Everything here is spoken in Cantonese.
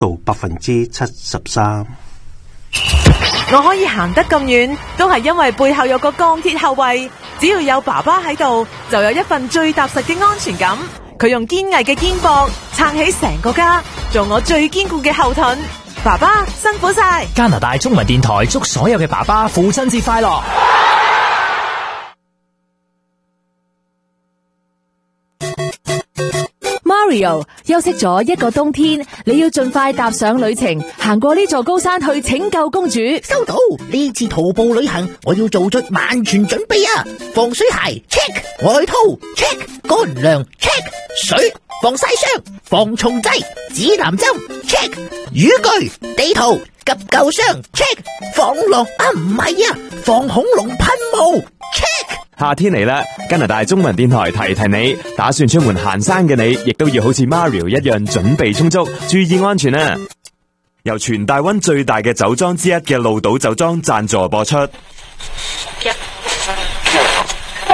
到73%。 我可以行得咁遠，都係因為背後有個鋼鐵後衛，只要有爸爸喺度，就有一份最踏實嘅安全感。佢用堅毅嘅肩膊撐起成個家，做我最堅固嘅後盾。爸爸辛苦晒！ 加拿大中文電台祝所有嘅爸爸父親節快樂。 Mario 休息咗一個冬天，你要盡快踏上旅程，行過呢座高山去拯救公主。 收到，呢次徒步旅行我要做出萬全準備啊！防水鞋 check， 外套 check， 乾糧 check， 水防曬霜、防蟲劑、指南針 check， 雨具、地圖、急救箱 check， 防狼唔係啊，防恐龍噴霧 check。 夏天嚟啦，加拿大中文電台提提你，打算出門行山嘅你，亦都要好似 Mario 一樣準備充足，注意安全啊！由全大溫最大嘅酒莊之一嘅鹿島酒莊贊助播出。